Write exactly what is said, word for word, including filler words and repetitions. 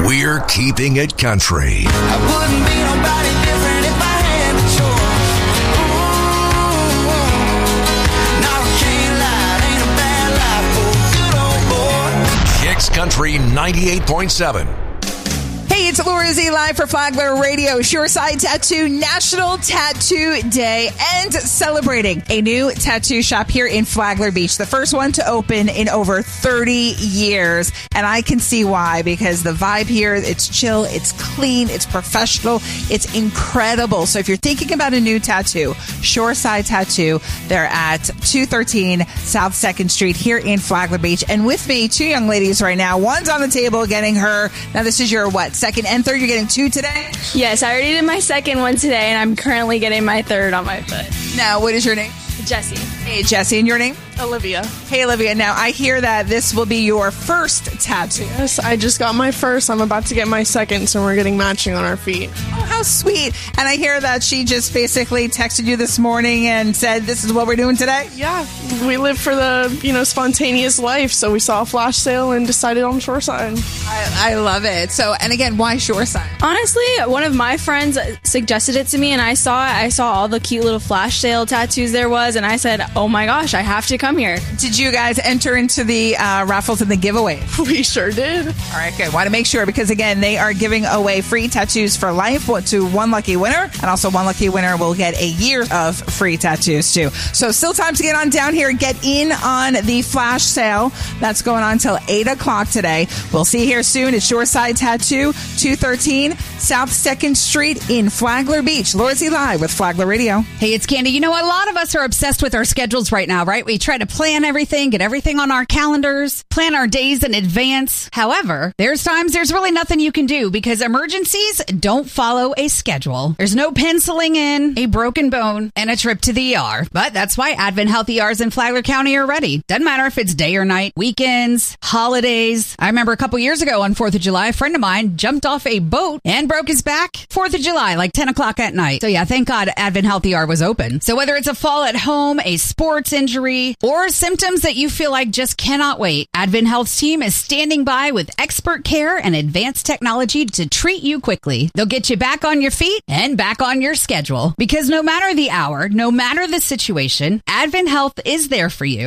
We're keeping it country. I wouldn't be nobody different if I had the choice. Ooh, no, I can't lie, it ain't a bad life for a good old boy. Kicks Country ninety-eight point seven. Hey, it's Laura Z live for Flagler Radio. Shoreside Tattoo National Tattoo Day and celebrating a new tattoo shop here in Flagler Beach. The first one to open in over thirty years. And I can see why, because the vibe here, it's chill, it's clean, it's professional, it's incredible. So if you're thinking about a new tattoo, Shoreside Tattoo, they're at two thirteen South second Street here in Flagler Beach. And with me, two young ladies right now. One's on the table getting her, now this is your what, second and third? You're getting two today? Yes, I already did my second one today, and I'm currently getting my third on my foot. Now, what is your name? Jessie. Hey, Jessie, and your name? Olivia. Hey, Olivia. Now, I hear that this will be your first tattoo. Yes, I just got my first. I'm about to get my second, so we're getting matching on our feet. Oh, how sweet. And I hear that she just basically texted you this morning and said, this is what we're doing today? Yeah, we live for the, you know, spontaneous life, so we saw a flash sale and decided on Shoreside. I, I love it. So, and again, why Shoreside? Honestly, one of my friends suggested it to me, and I saw it. I saw all the cute little flash sale tattoos there was, and I said, oh my gosh, I have to come here. Did you guys enter into the uh, raffles and the giveaway? We sure did. All right, good. Want to make sure, because again, they are giving away free tattoos for life to one lucky winner, and also one lucky winner will get a year of free tattoos too. So still time to get on down here and get in on the flash sale. That's going on till eight o'clock today. We'll see you here soon at Shoreside Tattoo, two thirteen South second Street in Flagler Beach. Laura Z Live with Flagler Radio. Hey, it's Candy. You know, a lot of us are obsessed with our schedules right now, right? We try to plan everything, get everything on our calendars, plan our days in advance. However, there's times there's really nothing you can do because emergencies don't follow a schedule. There's no penciling in a broken bone and a trip to the E R. But that's why Advent Health E Rs in Flagler County are ready. Doesn't matter if it's day or night, weekends, holidays. I remember a couple years ago on fourth of July, a friend of mine jumped off a boat and broke his back fourth of July, like ten o'clock at night. So yeah, thank God Advent Health E R was open. So whether it's a fall at home, a sports injury, or symptoms that you feel like just cannot wait, Advent Health's team is standing by with expert care and advanced technology to treat you quickly. They'll get you back on your feet and back on your schedule. Because no matter the hour, no matter the situation, Advent Health is there for you.